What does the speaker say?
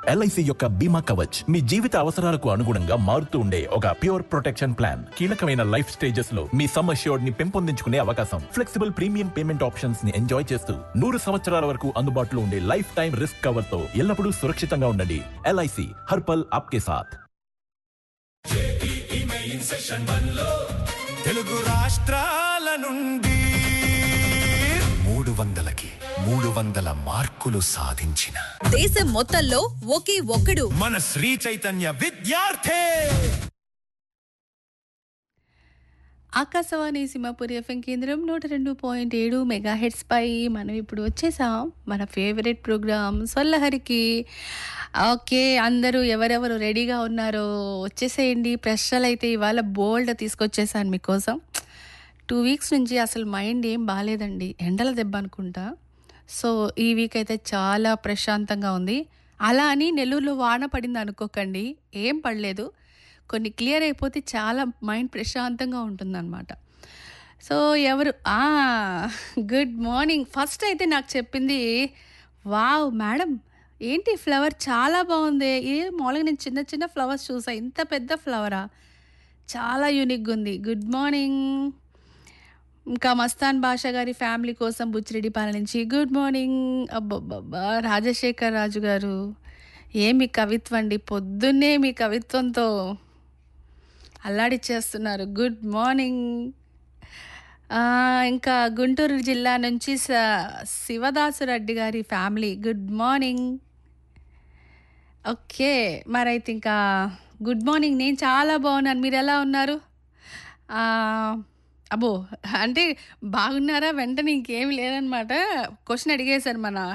LIC యొక్క బీమా కవచ్ మీ జీవిత అవసరాలకు అనుగుణంగా మారుతూ ఉండే ఒక ప్యూర్ ప్రొటెక్షన్ ప్లాన్. కీలకమైన లైఫ్ స్టేజెస్ లో మీ సమ్ అష్యూర్డ్ ని పెంపొందించుకునే అవకాశం, ఫ్లెక్సిబుల్ ప్రీమియం పేమెంట్ ఆప్షన్స్ ని ఎంజాయ్ చేస్తూ 100 సంవత్సరాల వరకు అందుబాటులో ఉండే లైఫ్ టైం రిస్క్ కవర్ తో ఎల్లప్పుడూ సురక్షితంగా ఉండండి. ఎల్ఐసి హర్ పల్ ఆప్కే సాథ్. తెలుగు రాష్ట్రాల నుండి 300 మార్కులు సాధించిన దేశం మొత్తంలో ఒకే ఒక్కడు మన శ్రీ చైతన్య విద్యార్థి. ఆకాశవాణి సింహపురి ఎఫ్ఎం కేంద్రం 102.7 మెగాహెడ్స్ పై మనం ఇప్పుడు వచ్చేసాం మన ఫేవరెట్ ప్రోగ్రామ్ సొల్లహరికి. ఓకే, అందరూ ఎవరెవరు రెడీగా ఉన్నారో వచ్చేసేయండి. ప్రశ్నలు అయితే ఇవాళ బోల్డ్ తీసుకొచ్చేసాను మీకోసం. 2 వీక్స్ నుంచి అసలు మైండ్ ఏం బాగాలేదండి, ఎండల దెబ్బ అనుకుంటా. సో ఈ వీక్ అయితే చాలా ప్రశాంతంగా ఉంది. అలా అని నెల్లూరులో వాన పడింది అనుకోకండి, ఏం పడలేదు. కొన్ని క్లియర్ అయిపోతే చాలా మైండ్ ప్రశాంతంగా ఉంటుందన్నమాట. సో ఎవరు గుడ్ మార్నింగ్. ఫస్ట్ అయితే నాకు చెప్పింది, వావ్ మేడం ఏంటి ఫ్లవర్ చాలా బాగుంది. మామూలుగా నేను చిన్న చిన్న ఫ్లవర్స్ చూసా, ఇంత పెద్ద ఫ్లవరా, చాలా యూనిక్గా ఉంది. Good morning. ఇంకా మస్తాన్ బాషా గారి ఫ్యామిలీ కోసం బుచ్చిరెడ్డిపాలెం నుంచి గుడ్ మార్నింగ్. అబ్బబ్బబ్బా, రాజశేఖర్ రాజు గారు ఏమి కవిత్వం అండి, పొద్దున్నే మీ కవిత్వంతో అల్లాడిచ్చేస్తున్నారు. Good morning. ఇంకా గుంటూరు జిల్లా నుంచి శివదాసురెడ్డి గారి ఫ్యామిలీ గుడ్ మార్నింగ్. ఓకే, మరైతే ఇంకా గుడ్ మార్నింగ్. నేను చాలా బాగున్నాను, మీరు ఎలా ఉన్నారు? అబ్బో అంటే బాగున్నారా, వెంటనే ఇంకేమి లేదనమాట. క్వశ్చన్ అడిగేశారు మన